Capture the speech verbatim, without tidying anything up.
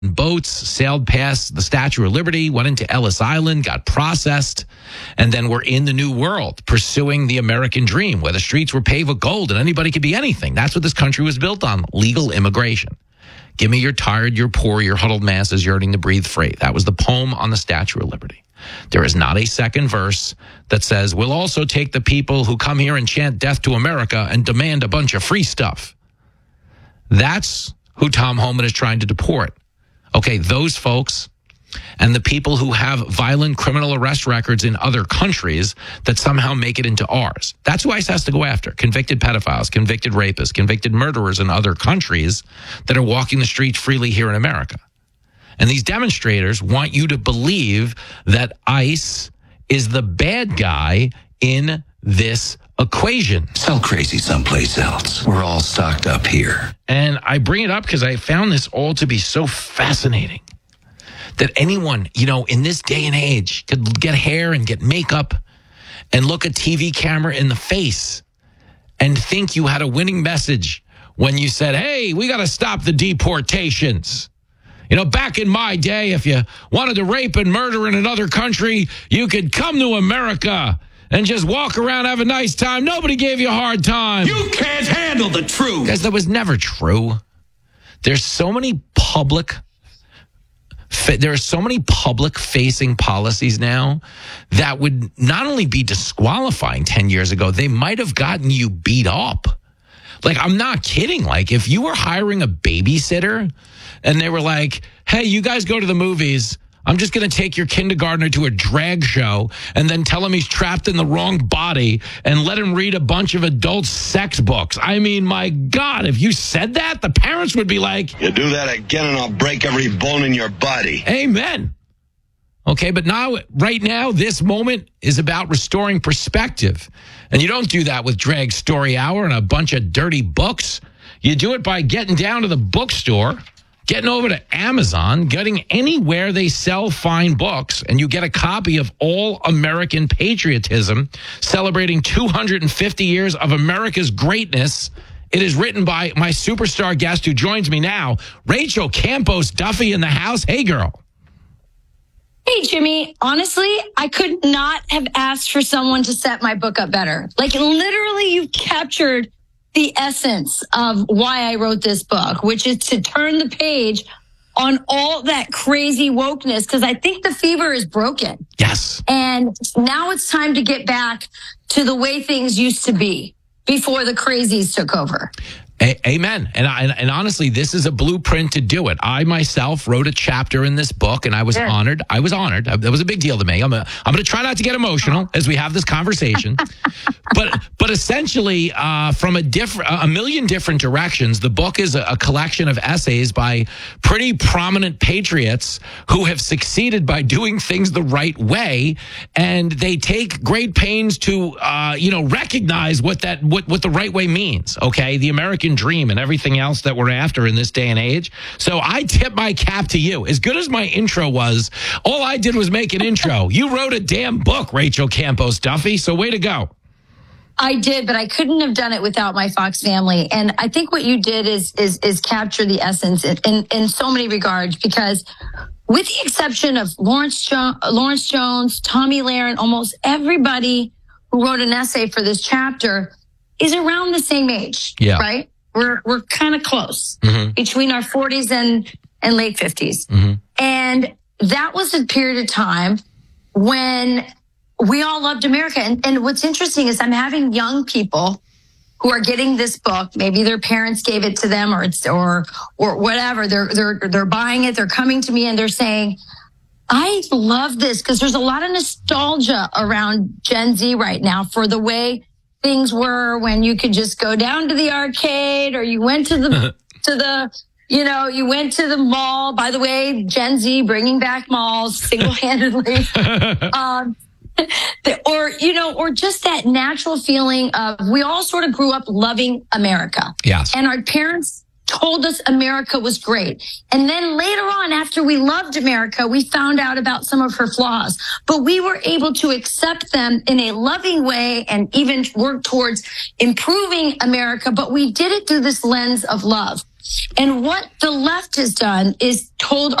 boats, sailed past the Statue of Liberty, went into Ellis Island, got processed, and then we're in the new world pursuing the American dream where the streets were paved with gold and anybody could be anything. That's what this country was built on, legal immigration. Give me your tired, your poor, your huddled masses yearning to breathe free. That was the poem on the Statue of Liberty. There is not a second verse that says, we'll also take the people who come here and chant death to America and demand a bunch of free stuff. That's who Tom Homan is trying to deport. Okay, those folks and the people who have violent criminal arrest records in other countries that somehow make it into ours. That's who ICE has to go after. Convicted pedophiles, convicted rapists, convicted murderers in other countries that are walking the streets freely here in America. And these demonstrators want you to believe that ICE is the bad guy in this equation. Sell crazy someplace else. We're all stocked up here. And I bring it up because I found this all to be so fascinating that anyone, you know, in this day and age could get hair and get makeup and look a T V camera in the face and think you had a winning message when you said, hey, we got to stop the deportations. You know, back in my day, if you wanted to rape and murder in another country, you could come to America and just walk around, have a nice time. Nobody gave you a hard time. You can't handle the truth. Guys, that was never true. There's so many public, there are so many public-facing policies now that would not only be disqualifying ten years ago, they might have gotten you beat up. Like, I'm not kidding. Like, if you were hiring a babysitter and they were like, hey, you guys go to the movies, I'm just going to take your kindergartner to a drag show and then tell him he's trapped in the wrong body and let him read a bunch of adult sex books. I mean, my God, if you said that, the parents would be like, you do that again and I'll break every bone in your body. Amen. Okay, but now, right now, this moment is about restoring perspective. And you don't do that with Drag Story Hour and a bunch of dirty books. You do it by getting down to the bookstore, getting over to Amazon, getting anywhere they sell fine books, and you get a copy of All American Patriotism, celebrating two hundred fifty years of America's greatness. It is written by my superstar guest who joins me now, Rachel Campos Duffy in the house. Hey, girl. Hey, Jimmy, honestly, I could not have asked for someone to set my book up better. Like, literally, you've captured the essence of why I wrote this book, which is to turn the page on all that crazy wokeness, because I think the fever is broken. Yes. And now it's time to get back to the way things used to be before the crazies took over. A- Amen. And, I, and and honestly, this is a blueprint to do it. I myself wrote a chapter in this book, and I was yeah. honored. I was honored. That was a big deal to me. I'm a, I'm going to try not to get emotional as we have this conversation. but but essentially, uh, from a different, a million different directions, the book is a, a collection of essays by pretty prominent patriots who have succeeded by doing things the right way, and they take great pains to uh, you know recognize what that what what the right way means. Okay, the American dream and everything else that we're after in this day and age. So I tip my cap to you. As good as my intro was, all I did was make an intro. You wrote a damn book, Rachel Campos Duffy, so way to go. I did, but I couldn't have done it without my Fox family. And I think what you did is is is capture the essence in, in, in so many regards, because with the exception of Lawrence, jo- Lawrence Jones, Tommy Lahren, almost everybody who wrote an essay for this chapter is around the same age, yeah. right? We're we're kind of close mm-hmm. between our forties and, and late fifties. Mm-hmm. And that was a period of time when we all loved America. And, and what's interesting is I'm having young people who are getting this book. Maybe their parents gave it to them, or it's or or whatever. They're they're they're buying it. They're coming to me and they're saying, I love this, because there's a lot of nostalgia around Gen Z right now for the way things were when you could just go down to the arcade, or you went to the, to the, you know, you went to the mall. By the way, Gen Z bringing back malls single-handedly. um, the, or, you know, or just that natural feeling of, we all sort of grew up loving America. Yes. And our parents told us America was great. And then later on, after we loved America, we found out about some of her flaws. But we were able to accept them in a loving way and even work towards improving America. But we did it through this lens of love. And what the left has done is told